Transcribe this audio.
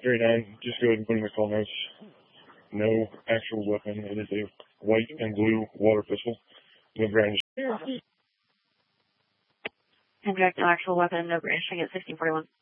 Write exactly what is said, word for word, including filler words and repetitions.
thirty-nine, just go ahead and put in the call notes. No actual weapon. It is a white and blue water pistol. No brandishing. Inject no actual weapon, no brandishing at sixteen forty-one.